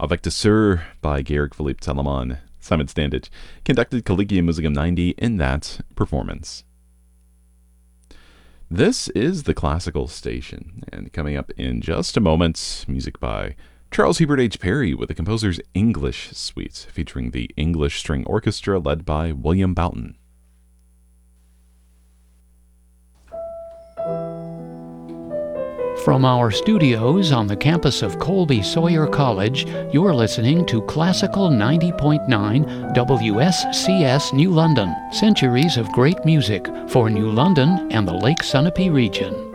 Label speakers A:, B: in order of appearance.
A: Avec de Sur by Georg Philipp Telemann. Simon Standage conducted Collegium Musicum 90 in that performance. This is the Classical Station, and coming up in just a moment, music by Charles Hubert H. Parry with the composer's English Suite, featuring the English String Orchestra led by William Boughton.
B: From our studios on the campus of Colby Sawyer College, you're listening to Classical 90.9 WSCS New London. Centuries of great music for New London and the Lake Sunapee region.